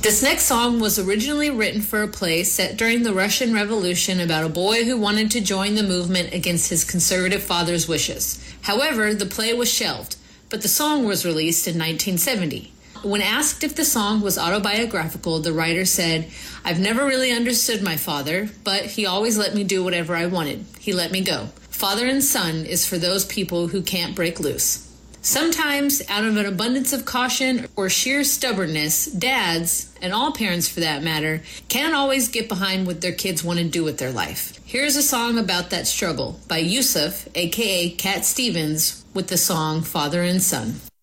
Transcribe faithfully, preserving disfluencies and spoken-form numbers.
This next song was originally written for a play set during the Russian Revolution about a boy who wanted to join the movement against his conservative father's wishes. However, the play was shelved, but the song was released in nineteen seventy. When asked if the song was autobiographical, the writer said, "I've never really understood my father, but he always let me do whatever I wanted. He let me go. Father and Son is for those people who can't break loose." Sometimes, out of an abundance of caution or sheer stubbornness, dads, and all parents for that matter, can't always get behind what their kids want to do with their life. Here's a song about that struggle by Yusuf, aka Cat Stevens, with the song Father and Son.